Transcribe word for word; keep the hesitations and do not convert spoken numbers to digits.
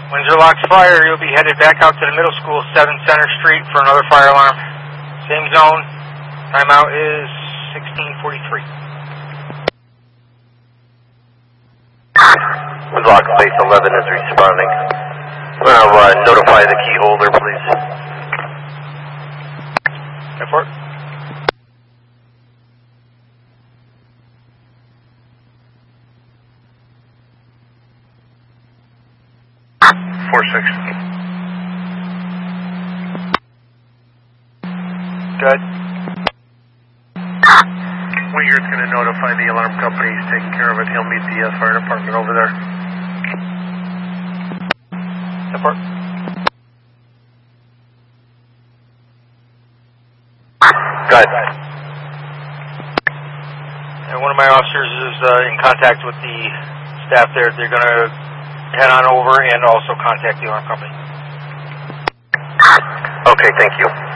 Windsor Locks Fire, you'll be headed back out to the middle school, seven Center Street, for another fire alarm. Same zone. Timeout is sixteen forty-three. Windsor Locks Base eleven is responding. Well, uh, notify the key holder, please. Report. four six. Good. Winger's going to notify the alarm company. He's taking care of it. He'll meet the uh, fire department over there. Report. Good. And one of my officers is uh, in contact with the staff there. They're going to head on over and also contact the alarm company. Okay, thank you.